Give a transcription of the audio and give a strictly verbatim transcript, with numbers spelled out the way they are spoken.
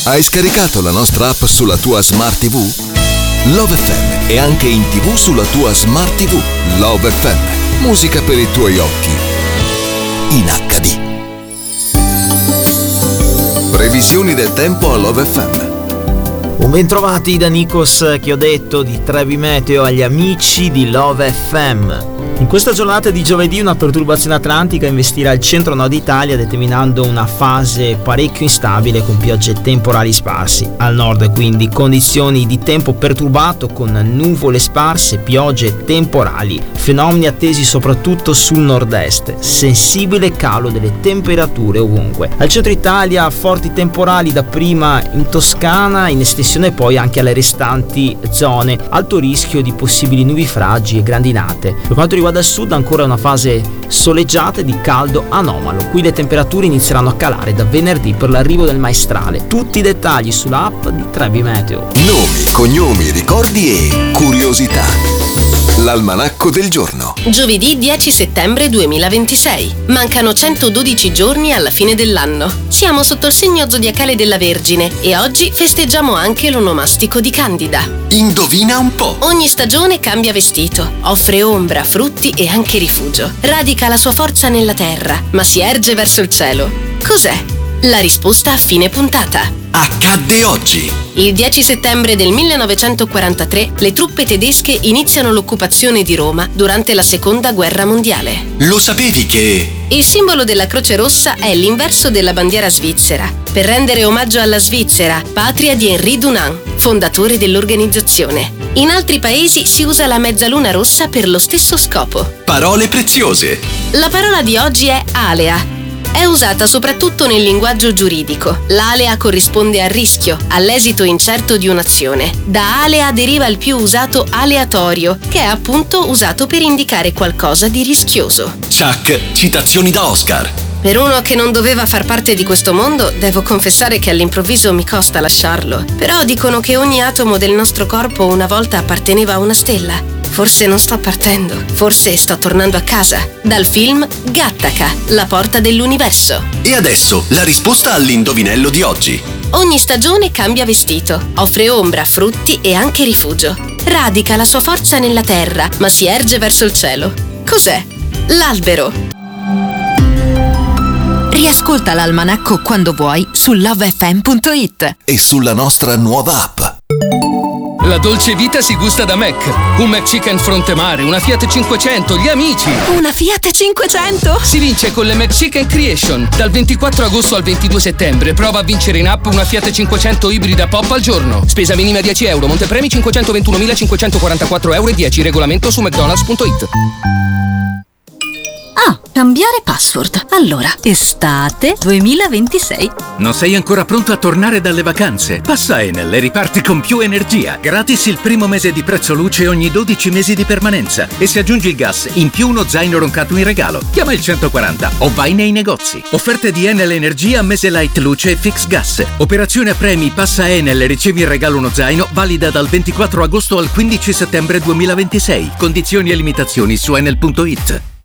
Hai scaricato la nostra app sulla tua Smart ti vu? Love effe emme è anche in tivù sulla tua Smart ti vu. Love effe emme, musica per i tuoi occhi. In acca di. Previsioni del tempo a Love effe emme. Un bentrovati da Nikos che ho detto di Trebi Meteo agli amici di Love effe emme. In questa giornata di giovedì una perturbazione atlantica investirà il centro-nord Italia, determinando una fase parecchio instabile con piogge temporali sparsi. Al nord quindi condizioni di tempo perturbato con nuvole sparse, piogge temporali, fenomeni attesi soprattutto sul nord-est, sensibile calo delle temperature ovunque. Al centro Italia forti temporali dapprima in Toscana, in estensione poi anche alle restanti zone, alto rischio di possibili nubifragi e grandinate. Per quanto riguarda al sud ancora una fase soleggiata e di caldo anomalo. Qui le temperature inizieranno a calare da venerdì per l'arrivo del maestrale. Tutti i dettagli sulla app di Trebi Meteo. Nomi, cognomi, ricordi e curiosità. L'almanacco del giorno. Giovedì dieci settembre duemilaventisei. Mancano centododici giorni alla fine dell'anno. Siamo sotto il segno zodiacale della Vergine e oggi festeggiamo anche l'onomastico di Candida. Indovina un po'. Ogni stagione cambia vestito, offre ombra, frutti e anche rifugio. Radica la sua forza nella terra, ma si erge verso il cielo. Cos'è? La risposta a fine puntata. Accadde oggi. Il dieci settembre del millenovecentoquarantatré le truppe tedesche iniziano l'occupazione di Roma durante la seconda guerra mondiale. Lo sapevi che... Il simbolo della Croce Rossa è l'inverso della bandiera svizzera, per rendere omaggio alla Svizzera, patria di Henri Dunant, fondatore dell'organizzazione. In altri paesi si usa la mezzaluna rossa per lo stesso scopo. Parole preziose. La parola di oggi è alea. È usata soprattutto nel linguaggio giuridico. L'alea corrisponde al rischio, all'esito incerto di un'azione. Da alea deriva il più usato aleatorio, che è appunto usato per indicare qualcosa di rischioso. Chuck, citazioni da Oscar. Per uno che non doveva far parte di questo mondo, devo confessare che all'improvviso mi costa lasciarlo. Però dicono che ogni atomo del nostro corpo una volta apparteneva a una stella. Forse non sto partendo, forse sto tornando a casa. Dal film Gattaca, la porta dell'universo. E adesso la risposta all'indovinello di oggi. Ogni stagione cambia vestito, offre ombra, frutti e anche rifugio. Radica la sua forza nella terra, ma si erge verso il cielo. Cos'è? L'albero. Riascolta l'almanacco quando vuoi su love effe emme punto it e sulla nostra nuova app. La dolce vita si gusta da Mac. Un McChicken fronte mare, una Fiat cinquecento, gli amici. Una Fiat cinquecento? Si vince con le McChicken Creation. Dal ventiquattro agosto al ventidue settembre prova a vincere in app una Fiat cinquecento ibrida pop al giorno. Spesa minima dieci euro, montepremi cinquecentoventunomilacinquecentoquarantaquattro euro e dieci. Regolamento su mcdonalds punto it. Ah, cambiare password. Allora, estate duemilaventisei. Non sei ancora pronto a tornare dalle vacanze? Passa Enel e riparti con più energia. Gratis il primo mese di prezzo luce ogni dodici mesi di permanenza. E se aggiungi il gas, in più uno zaino roncato in regalo. Chiama il centoquaranta o vai nei negozi. Offerte di Enel Energia, mese light luce e fix gas. Operazione a premi, passa Enel e ricevi in regalo uno zaino, valida dal ventiquattro agosto al quindici settembre duemilaventisei. Condizioni e limitazioni su enel punto it.